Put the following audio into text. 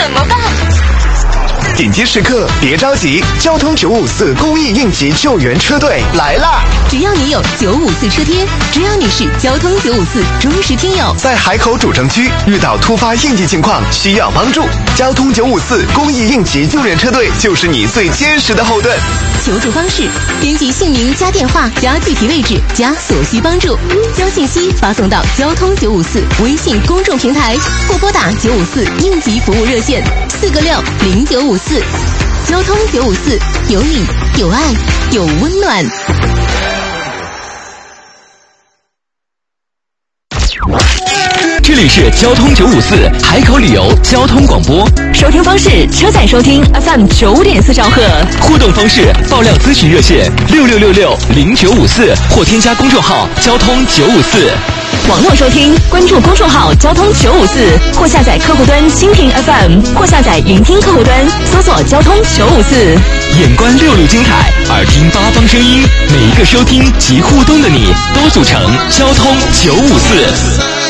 怎么办？ 紧急时刻别着急，交通954公益应急救援车队来啦！ 只要你有954车贴，只要你是交通954忠实听友， 在海口主城区遇到突发应急情况需要帮助，交通954公益应急救援车队就是你最坚实的后盾。 求助方式：编辑姓名加电话加具体位置加所需帮助，将信息发送到交通954微信公众平台，或拨打954应急服务热线4个6 0954。交通954，有你，有爱，有温暖。 这里是交通954海口旅游交通广播， 收听方式：车载收听 FM 95.4兆赫。 互动方式：爆料咨询热线66660954，或添加公众号交通954。 网络收听，关注公众号交通954，或下载客户端蜻蜓 FM， 或下载云听客户端，搜索交通954。 眼观六路精彩，耳听八方声音，每一个收听及互动的你，都组成交通954。